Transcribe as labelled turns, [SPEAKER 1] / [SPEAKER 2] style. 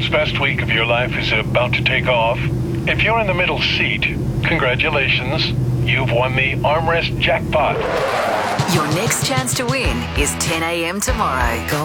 [SPEAKER 1] world's best week of your life is about to take off. If you're in the middle seat, congratulations. You've won the armrest jackpot.
[SPEAKER 2] Your next chance to win is 10 a.m. tomorrow. Go